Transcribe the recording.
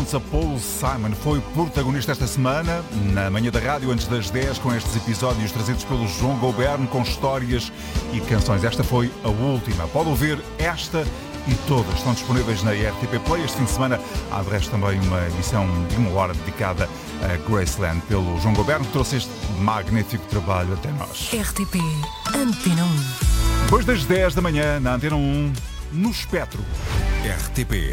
juntos a Paul Simon. Foi protagonista esta semana, na manhã da rádio, antes das 10, com estes episódios trazidos pelo João Goberno, com histórias e canções. Esta foi a última. Pode ouvir esta e todas. Estão disponíveis na RTP Play. Este fim de semana há de resto também uma emissão de 1 hora dedicada a Graceland, pelo João Goberno, que trouxe este magnífico trabalho até nós. RTP Antena 1. Depois das 10 da manhã, na Antena 1, no Espectro. RTP